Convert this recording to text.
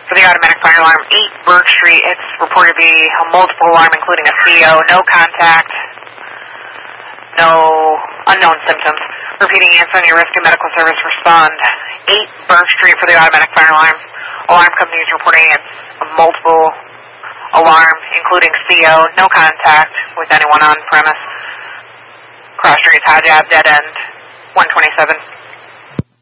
For the automatic fire alarm, 8 Burke Street, it's reported to be a multiple alarm including a CO, no contact, no unknown symptoms. Repeating, answer on your rescue medical service, respond. 8 Burke Street for the automatic fire alarm. Alarm company is reporting it's a multiple alarm including CO, no contact with anyone on premise. Cross Street, High Jab, dead end, 127.